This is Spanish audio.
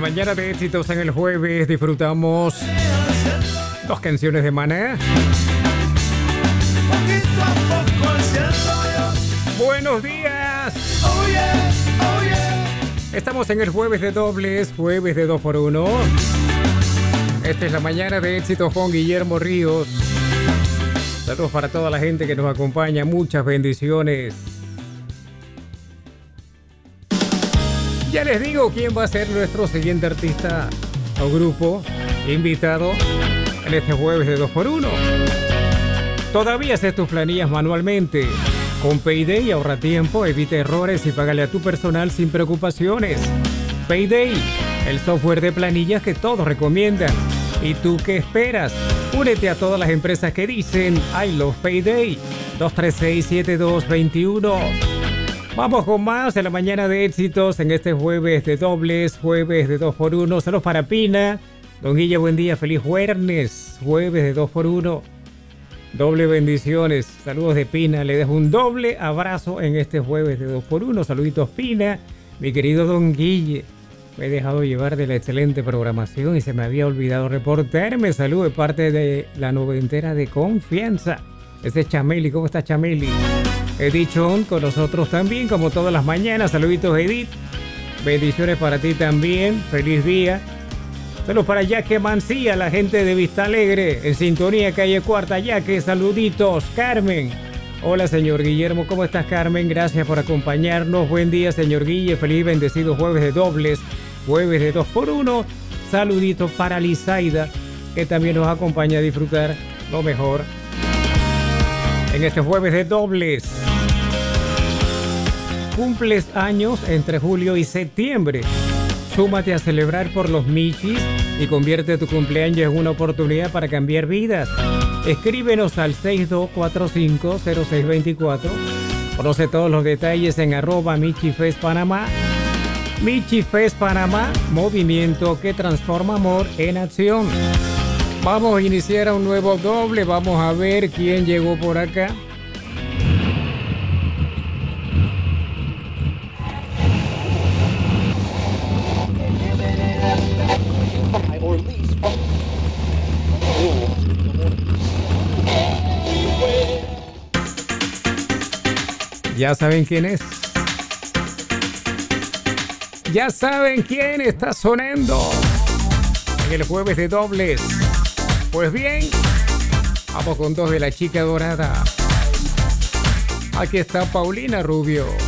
mañana de éxitos en el jueves disfrutamos dos canciones de Maná. Buenos días. Estamos en el jueves de dobles, jueves de 2x1. Esta es la mañana de éxitos con Guillermo Ríos. Saludos para toda la gente que nos acompaña, muchas bendiciones. Ya les digo quién va a ser nuestro siguiente artista o grupo invitado en este jueves de 2x1. Todavía haces tus planillas manualmente. Con Payday ahorra tiempo, evita errores y págale a tu personal sin preocupaciones. Payday, el software de planillas que todos recomiendan. ¿Y tú qué esperas? Únete a todas las empresas que dicen I love Payday. 236-7221. Vamos con más de la mañana de éxitos en este jueves de dobles, jueves de 2x1. Saludos para Pina. Don Guille, buen día, feliz jueves, jueves de 2x1. Doble bendiciones, saludos de Pina. Le dejo un doble abrazo en este jueves de 2x1. Saluditos Pina, mi querido Don Guille. Me he dejado llevar de la excelente programación y se me había olvidado reportarme. Saludo de parte de la noventera de confianza. Ese es Chameli, ¿cómo está Chameli? Edith Chon con nosotros también, como todas las mañanas. Saluditos Edith, bendiciones para ti también, feliz día. Saludos para Yaque Mancía, la gente de Vista Alegre, en sintonía calle Cuarta. Yaque, saluditos. Carmen, hola señor Guillermo, ¿cómo estás Carmen? Gracias por acompañarnos, buen día señor Guille, feliz bendecido jueves de dobles, jueves de 2x1. Saluditos para Lizaida, que también nos acompaña a disfrutar lo mejor en este jueves de dobles. Cumples años entre julio y septiembre. Súmate a celebrar por los Michis y convierte tu cumpleaños en una oportunidad para cambiar vidas. Escríbenos al 6245-0624. Conoce todos los detalles en @MichiFestPanamá. MichiFest Panamá, movimiento que transforma amor en acción. Vamos a iniciar un nuevo doble. Vamos a ver quién llegó por acá. Ya saben quién es. Ya saben quién está sonando en el jueves de dobles. Pues bien, vamos con dos de la chica dorada. Aquí está Paulina Rubio.